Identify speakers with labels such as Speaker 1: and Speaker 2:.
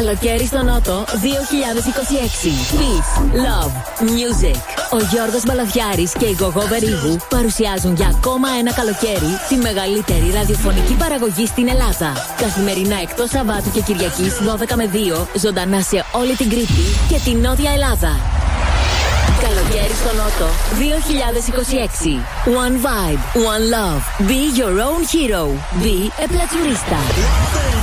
Speaker 1: Καλοκαίρι στο Νότο 2026. Peace, love, music. Ο Γιώργος Μπαλαφιάρης και η Γογό Βερίγου παρουσιάζουν για ακόμα ένα καλοκαίρι τη μεγαλύτερη ραδιοφωνική παραγωγή στην Ελλάδα. Καθημερινά εκτός Σαββάτου και Κυριακής 12 με 2, ζωντανά σε όλη την Κρήτη και την Νότια Ελλάδα. Καλοκαίρι στο Νότο 2026. One vibe, one love. Be your own hero. Be a Platurista.